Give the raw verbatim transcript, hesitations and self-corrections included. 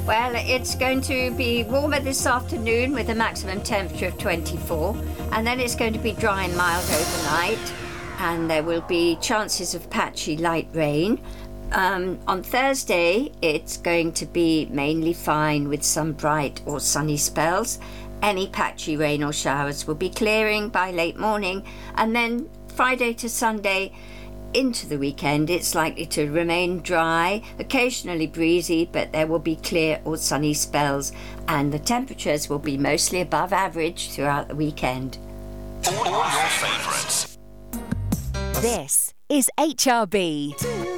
Well, it's going to be warmer this afternoon with a maximum temperature of twenty-four, and then it's going to be dry and mild overnight, and there will be chances of patchy light rain. Um, on Thursday, it's going to be mainly fine with some bright or sunny spells. Any patchy rain or showers will be clearing by late morning, and then Friday to Sunday into the weekend, it's likely to remain dry, occasionally breezy, but there will be clear or sunny spells, and the temperatures will be mostly above average throughout the weekend. All your favourites. This is H R B.